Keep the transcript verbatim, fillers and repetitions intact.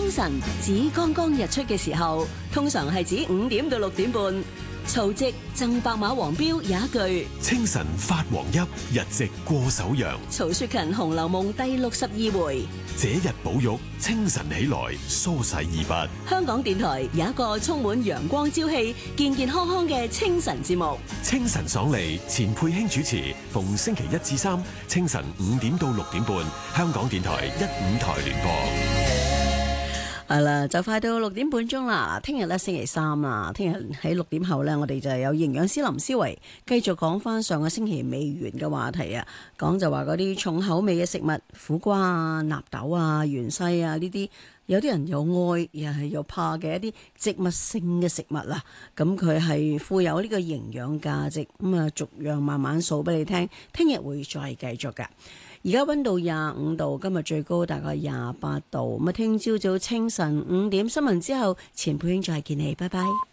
清晨指剛剛日出嘅時候，通常係指五點到六點半。曹植贈白馬王標有一句： 清晨發黃邑，日夕過首陽。 曹雪芹《紅樓夢》第六十二回： 這日寶玉清晨起來，梳洗二筆。 香港電台有一個充滿陽光朝氣、健健康康嘅清晨節目。 清晨爽利，錢佩卿主持，逢星期一至三清晨五點到六點半，香港電台一五台聯播。 係啦，就快到六點半鐘啦。聽日咧星期三啦，聽日喺六點後咧，我哋就有營養師林思維繼續講翻上個星期未完嘅話題啊。講就話嗰啲重口味嘅食物，苦瓜啊、納豆啊、芫茜啊呢啲，有啲人又愛又係又怕嘅一啲植物性嘅食物啦。咁佢係富有呢個營養價值，咁啊逐樣慢慢數俾你聽。聽日會再繼續㗎。而家溫度廿五度，今日最高大概廿八度。咁啊，聽朝早清晨五點新聞之後，錢佩卿再見你，拜拜。